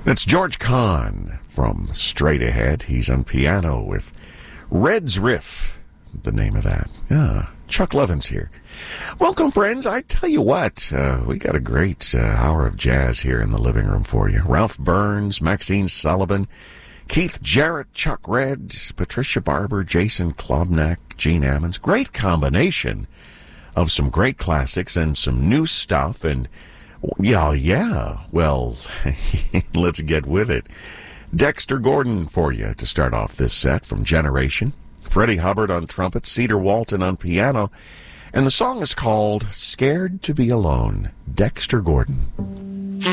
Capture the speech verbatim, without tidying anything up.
That's George Kahn from Straight Ahead. He's on piano with Red's Riff, the name of that. Yeah, Chuck Levins here. Welcome, friends. I tell you what, uh, we got a great uh, hour of jazz here in the living room for you. Ralph Burns, Maxine Sullivan, Keith Jarrett, Chuck Red, Patricia Barber, Jason Klobnak, Gene Ammons. Great combination of some great classics and some new stuff. And yeah, yeah, well, let's get with it. Dexter Gordon for you to start off this set from Generation. Freddie Hubbard on trumpet, Cedar Walton on piano, and the song is called Scared to Be Alone. Dexter Gordon.